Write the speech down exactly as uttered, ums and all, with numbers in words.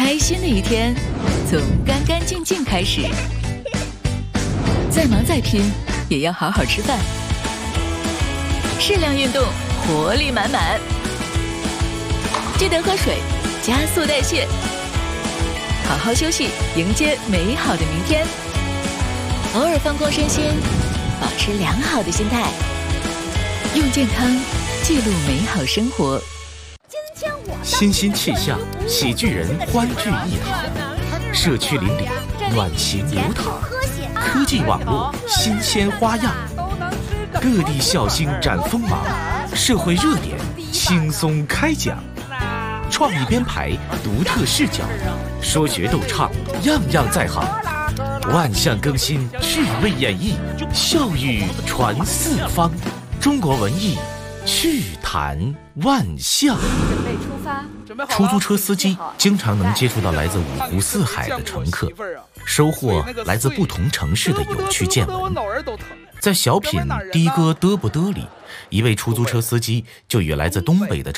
开心的一天从干干净净开始。再忙再拼，也要好好吃饭。适量运动，活力满满。记得喝水，加速代谢。好好休息，迎接美好的明天。偶尔放空身心，保持良好的心态。用健康记录美好生活。 新新气象，喜剧人欢聚一堂，社区邻里暖情流淌，科技网络新鲜花样，各地笑星展锋芒，社会热点轻松开讲，创意编排，独特视角，说学逗唱，样样在行，万象更新，趣味演绎，笑语传四方，中国文艺趣谈万象。出租车司机经常能接触到来自五湖四海的乘客，收获来自不同城市的有趣见闻。在小品的哥嘚不嘚里，一位出租车司机就与来自东北的